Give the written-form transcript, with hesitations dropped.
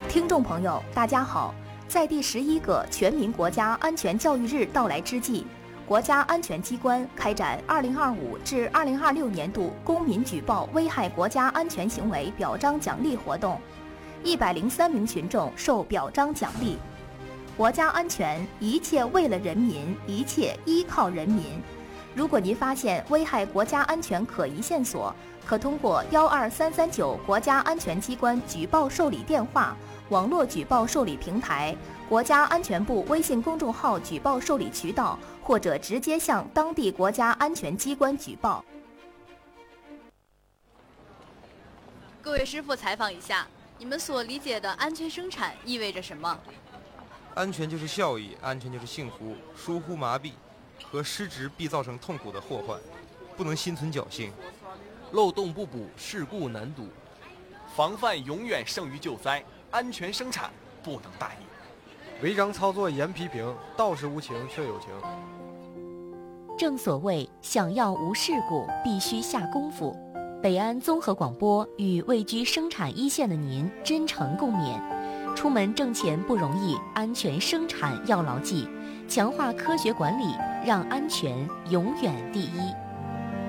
听众朋友，大家好！在第11个全民国家安全教育日到来之际，国家安全机关开展2025至2026年度公民举报危害国家安全行为表彰奖励活动，103名群众受表彰奖励。国家安全，一切为了人民，一切依靠人民。如果您发现危害国家安全可疑线索，可通过12339国家安全机关举报受理电话、网络举报受理平台、国家安全部微信公众号举报受理渠道，或者直接向当地国家安全机关举报。 各位师傅，采访一下，你们所理解的安全生产意味着什么？ 安全就是效益，安全就是幸福。疏忽麻痹和失职必造成痛苦的祸患，不能心存侥幸。 漏洞不补，事故难堵。防范永远胜于救灾，安全生产不能大意。 违章操作严批评，道是无情却有情。 正所谓，想要无事故，必须下功夫。北安综合广播与位居生产一线的您真诚共勉。出门挣钱不容易，安全生产要牢记，强化科学管理，让安全永远第一。